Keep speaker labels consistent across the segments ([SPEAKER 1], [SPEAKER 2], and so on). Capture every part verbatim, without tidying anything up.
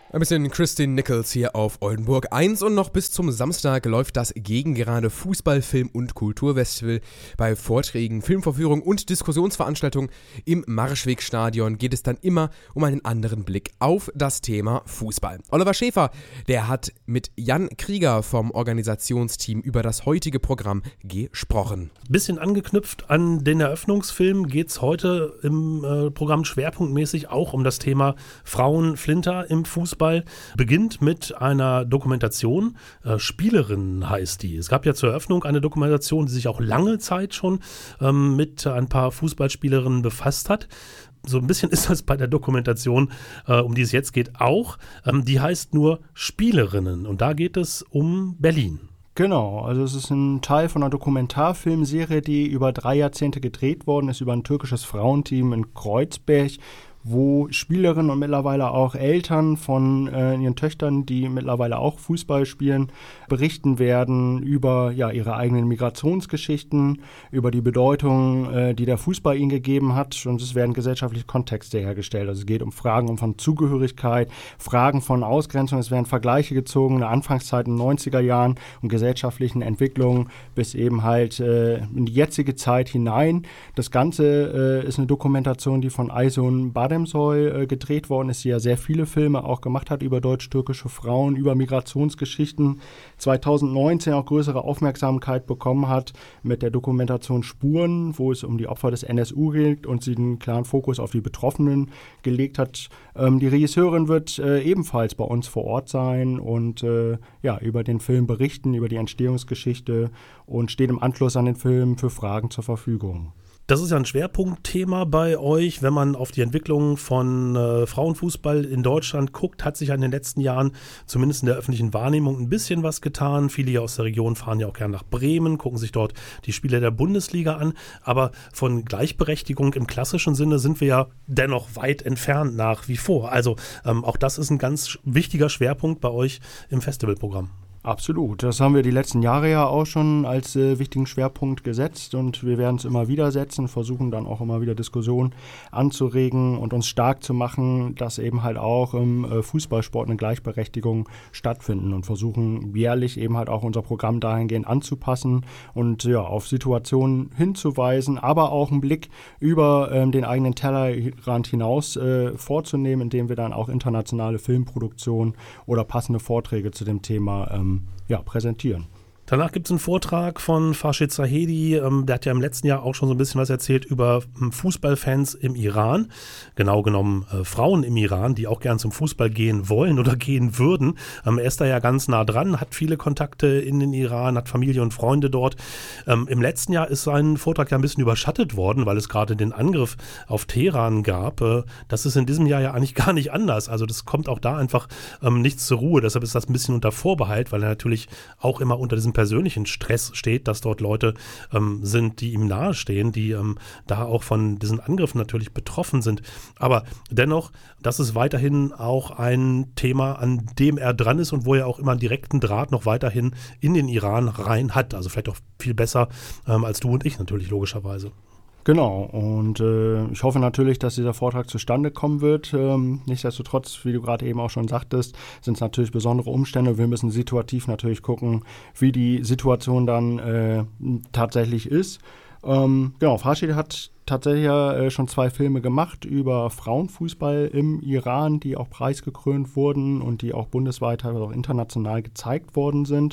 [SPEAKER 1] Ein bisschen Christine Nichols hier auf Oldenburg eins und noch bis zum Samstag läuft das Gegengerade Fußball-, Film- und Kulturfestival. Bei Vorträgen, Filmvorführungen und Diskussionsveranstaltungen im Marschwegstadion geht es dann immer um einen anderen Blick auf das Thema Fußball. Oliver Schäfer, der hat mit Jan Krieger vom Organisationsteam über das heutige Programm gesprochen.
[SPEAKER 2] Bisschen angeknüpft an den Eröffnungsfilm geht es heute im äh, Programm schwerpunktmäßig auch um das Thema Frauen-Flinter im Fußball. Beginnt mit einer Dokumentation, äh, Spielerinnen heißt die. Es gab ja zur Eröffnung eine Dokumentation, die sich auch lange Zeit schon ähm, mit ein paar Fußballspielerinnen befasst hat. So ein bisschen ist das bei der Dokumentation, äh, um die es jetzt geht, auch. Ähm, die heißt nur Spielerinnen und da geht es um Berlin.
[SPEAKER 3] Genau, also es ist ein Teil von einer Dokumentarfilmserie, die über drei Jahrzehnte gedreht worden ist, über ein türkisches Frauenteam in Kreuzberg, wo Spielerinnen und mittlerweile auch Eltern von äh, ihren Töchtern, die mittlerweile auch Fußball spielen, berichten werden über ja, ihre eigenen Migrationsgeschichten, über die Bedeutung, äh, die der Fußball ihnen gegeben hat. Und es werden gesellschaftliche Kontexte hergestellt. Also es geht um Fragen von Zugehörigkeit, Fragen von Ausgrenzung. Es werden Vergleiche gezogen in der Anfangszeit in den neunziger Jahren und gesellschaftlichen Entwicklungen bis eben halt äh, in die jetzige Zeit hinein. Das Ganze äh, ist eine Dokumentation, die von Aysun Bademsoy äh, gedreht worden ist, die ja sehr viele Filme auch gemacht hat über deutsch-türkische Frauen, über Migrationsgeschichten, zweitausendneunzehn auch größere Aufmerksamkeit bekommen hat mit der Dokumentation Spuren, wo es um die Opfer des N S U geht und sie einen klaren Fokus auf die Betroffenen gelegt hat. Ähm, die Regisseurin wird äh, ebenfalls bei uns vor Ort sein und äh, ja, über den Film berichten, über die Entstehungsgeschichte und steht im Anschluss an den Film für Fragen zur Verfügung.
[SPEAKER 2] Das ist ja ein Schwerpunktthema bei euch. Wenn man auf die Entwicklung von äh, Frauenfußball in Deutschland guckt, hat sich ja in den letzten Jahren zumindest in der öffentlichen Wahrnehmung ein bisschen was getan. Viele hier aus der Region fahren ja auch gerne nach Bremen, gucken sich dort die Spiele der Bundesliga an. Aber von Gleichberechtigung im klassischen Sinne sind wir ja dennoch weit entfernt nach wie vor. Also ähm, auch das ist ein ganz wichtiger Schwerpunkt bei euch im Festivalprogramm.
[SPEAKER 3] Absolut. Das haben wir die letzten Jahre ja auch schon als äh, wichtigen Schwerpunkt gesetzt und wir werden es immer wieder setzen, versuchen dann auch immer wieder Diskussionen anzuregen und uns stark zu machen, dass eben halt auch im äh, Fußballsport eine Gleichberechtigung stattfinden und versuchen jährlich eben halt auch unser Programm dahingehend anzupassen und ja, auf Situationen hinzuweisen, aber auch einen Blick über ähm, den eigenen Tellerrand hinaus äh, vorzunehmen, indem wir dann auch internationale Filmproduktionen oder passende Vorträge zu dem Thema ähm, ja, präsentieren.
[SPEAKER 2] Danach gibt es einen Vortrag von Farshid Zahedi, ähm, der hat ja im letzten Jahr auch schon so ein bisschen was erzählt über ähm, Fußballfans im Iran. Genau genommen äh, Frauen im Iran, die auch gern zum Fußball gehen wollen oder gehen würden. Ähm, er ist da ja ganz nah dran, hat viele Kontakte in den Iran, hat Familie und Freunde dort. Ähm, Im letzten Jahr ist sein Vortrag ja ein bisschen überschattet worden, weil es gerade den Angriff auf Teheran gab. Äh, das ist in diesem Jahr ja eigentlich gar nicht anders. Also das kommt auch da einfach ähm, nichts zur Ruhe. Deshalb ist das ein bisschen unter Vorbehalt, weil er natürlich auch immer unter diesem persönlichen Stress steht, dass dort Leute ähm, sind, die ihm nahestehen, die ähm, da auch von diesen Angriffen natürlich betroffen sind. Aber dennoch, das ist weiterhin auch ein Thema, an dem er dran ist und wo er auch immer einen direkten Draht noch weiterhin in den Iran rein hat. Also vielleicht auch viel besser ähm, als du und ich natürlich, logischerweise.
[SPEAKER 3] Genau, und äh, ich hoffe natürlich, dass dieser Vortrag zustande kommen wird. Ähm, nichtsdestotrotz, wie du gerade eben auch schon sagtest, sind es natürlich besondere Umstände. Wir müssen situativ natürlich gucken, wie die Situation dann äh, tatsächlich ist. Ähm, genau, Farshid hat tatsächlich äh, schon zwei Filme gemacht über Frauenfußball im Iran, die auch preisgekrönt wurden und die auch bundesweit, teilweise auch international gezeigt worden sind.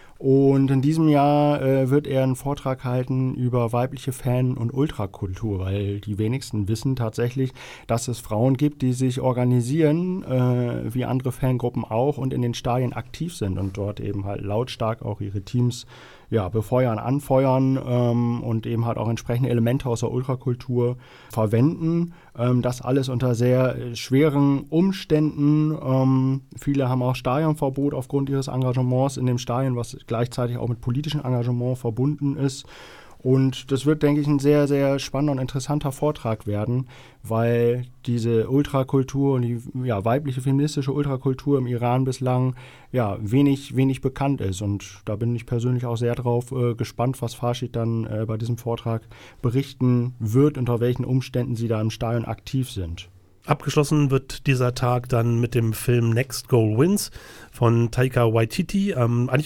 [SPEAKER 3] Und in diesem Jahr äh, wird er einen Vortrag halten über weibliche Fan- und Ultrakultur, weil die wenigsten wissen tatsächlich, dass es Frauen gibt, die sich organisieren, äh, wie andere Fangruppen auch, und in den Stadien aktiv sind und dort eben halt lautstark auch ihre Teams ja, befeuern, anfeuern ähm, und eben halt auch entsprechende Elemente aus der Ultrakultur verwenden. Ähm, das alles unter sehr äh, schweren Umständen. Ähm, viele haben auch Stadionverbot aufgrund ihres Engagements in dem Stadion, was gleichzeitig auch mit politischem Engagement verbunden ist. Und das wird, denke ich, ein sehr, sehr spannender und interessanter Vortrag werden, weil diese Ultrakultur und die ja, weibliche feministische Ultrakultur im Iran bislang ja, wenig, wenig bekannt ist. Und da bin ich persönlich auch sehr drauf äh, gespannt, was Farshid dann äh, bei diesem Vortrag berichten wird, unter welchen Umständen sie da im Stadion aktiv sind.
[SPEAKER 2] Abgeschlossen wird dieser Tag dann mit dem Film Next Goal Wins von Taika Waititi. Ähm, eigentlich